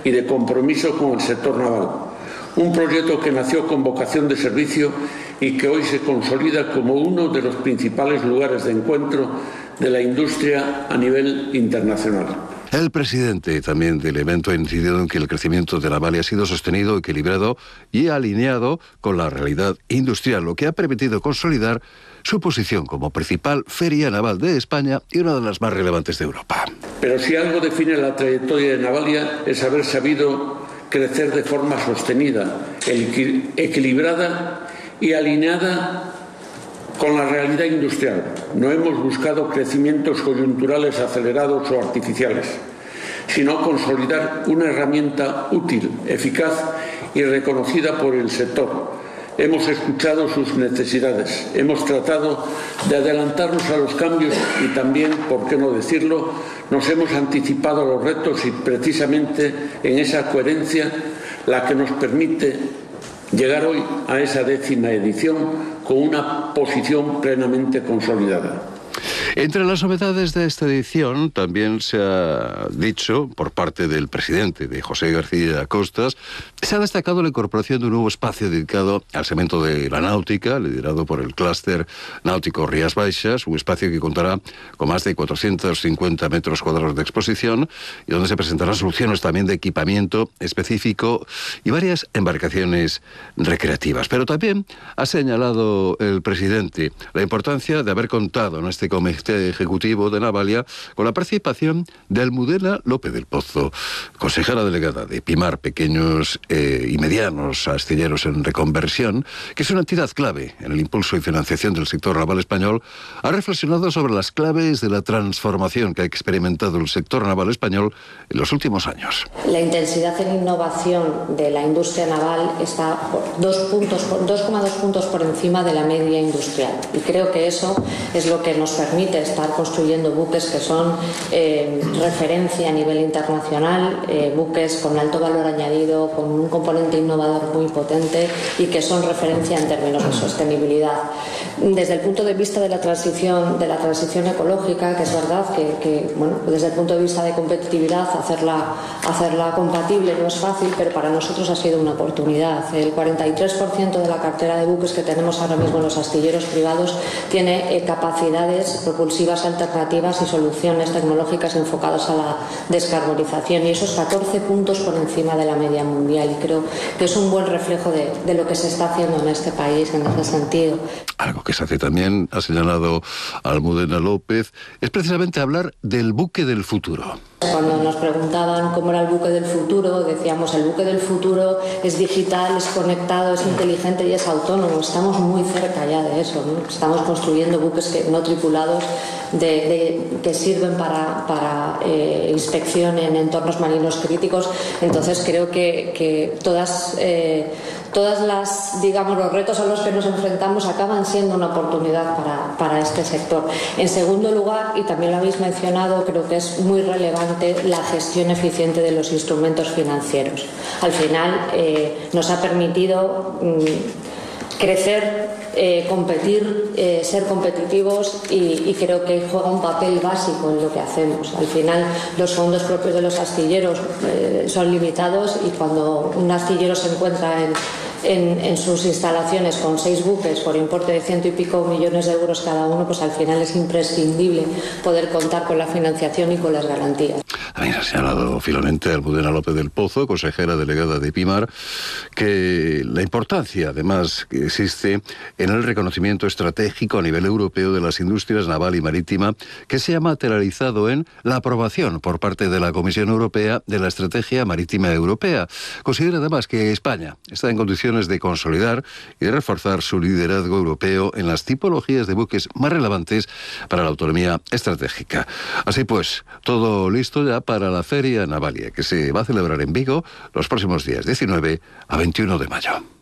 y de compromiso con el sector naval. Un proyecto que nació con vocación de servicio y que hoy se consolida como uno de los principales lugares de encuentro de la industria a nivel internacional. El presidente también del evento ha incidido en que el crecimiento de Navalia ha sido sostenido, equilibrado y alineado con la realidad industrial, lo que ha permitido consolidar su posición como principal feria naval de España y una de las más relevantes de Europa. Pero si algo define la trayectoria de Navalia es haber sabido crecer de forma sostenida, equilibrada y alineada con la realidad industrial. No hemos buscado crecimientos coyunturales acelerados o artificiales, sino consolidar una herramienta útil, eficaz y reconocida por el sector. Hemos escuchado sus necesidades, hemos tratado de adelantarnos a los cambios y también, por qué no decirlo, nos hemos anticipado a los retos y precisamente en esa coherencia la que nos permite llegar hoy a esa 10ª edición con una posición plenamente consolidada. Entre las novedades de esta edición también se ha dicho por parte del presidente, de José García Costas, se ha destacado la incorporación de un nuevo espacio dedicado al segmento de la náutica, liderado por el clúster náutico Rías Baixas, un espacio que contará con más de 450 metros cuadrados de exposición y donde se presentarán soluciones también de equipamiento específico y varias embarcaciones recreativas. Pero también ha señalado el presidente la importancia de haber contado en este comité ejecutivo de Navalia con la participación de Almudena López del Pozo, consejera delegada de Epimar, pequeños y medianos astilleros en reconversión, que es una entidad clave en el impulso y financiación del sector naval español. Ha reflexionado sobre las claves de la transformación que ha experimentado el sector naval español en los últimos años. La intensidad en innovación de la industria naval está 2,2 puntos por encima de la media industrial, y creo que eso es lo que nos permite estar construyendo buques que son referencia a nivel internacional, buques con alto valor añadido, con un componente innovador muy potente y que son referencia en términos de sostenibilidad. Desde el punto de vista de la transición ecológica, que es verdad que bueno, desde el punto de vista de competitividad hacerla compatible no es fácil, pero para nosotros ha sido una oportunidad. El 43% de la cartera de buques que tenemos ahora mismo en los astilleros privados tiene capacidades propulsivas alternativas y soluciones tecnológicas enfocadas a la descarbonización, y esos 14 puntos por encima de la media mundial, y creo que es un buen reflejo de lo que se está haciendo en este país en ese sentido. Algo que se hace también, ha señalado Almudena López, es precisamente hablar del buque del futuro. Cuando nos preguntaban cómo era el buque del futuro, decíamos el buque del futuro es digital, es conectado, es inteligente y es autónomo. Estamos muy cerca ya de eso, ¿no? Estamos construyendo buques no tripulados que sirven para inspección en entornos marinos críticos. Entonces creo que todas las, digamos, los retos a los que nos enfrentamos acaban siendo una oportunidad para este sector. En segundo lugar, y también lo habéis mencionado, creo que es muy relevante la gestión eficiente de los instrumentos financieros. Al final nos ha permitido crecer, competir, ser competitivos, y creo que juega un papel básico en lo que hacemos. Al final los fondos propios de los astilleros son limitados, y cuando un astillero se encuentra en sus instalaciones con 6 buques por importe de 100 y pico millones de euros cada uno, pues al final es imprescindible poder contar con la financiación y con las garantías. También ha señalado finalmente Almudena López del Pozo, consejera delegada de Epimar, que la importancia además que existe en el reconocimiento estratégico a nivel europeo de las industrias naval y marítima, que se ha materializado en la aprobación por parte de la Comisión Europea de la Estrategia Marítima Europea. Considera además que España está en condiciones de consolidar y de reforzar su liderazgo europeo en las tipologías de buques más relevantes para la autonomía estratégica. Así pues, todo listo ya para la Feria Navalia, que se va a celebrar en Vigo los próximos días 19 a 21 de mayo.